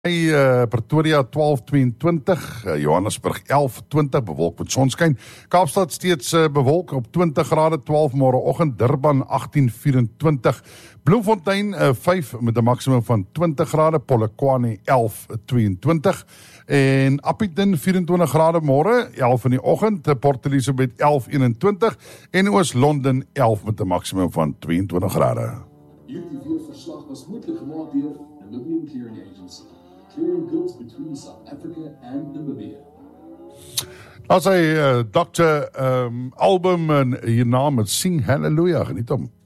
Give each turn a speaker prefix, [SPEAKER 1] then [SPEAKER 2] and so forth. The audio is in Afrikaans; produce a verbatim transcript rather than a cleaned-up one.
[SPEAKER 1] Uh, Pretoria twaalf tweeëntwintig, uh, Johannesburg elf twintig, bewolk met sonskyn. Kaapstad steeds uh, bewolk op twintig grade, twaalf môreoggend, Durban agtien vyf-en-twintig, Bloemfontein uh, vyf met 'n maksimum van twintig grade, Polokwane elf tweeëntwintig en Appington vyf-en-twintig grade môre, elf in die oggend, Port Elizabeth elf eenentwintig en Oos-London elf met 'n maksimum van tweeëntwintig grade.
[SPEAKER 2] Hierdie weerverslag was moontlik gemaak deur Namibian Clearing Agency. Clearing goods between South Africa and Namibia.
[SPEAKER 1] As hy uh, dokter um, album en hierna met Sing Hallelujah, geniet hom.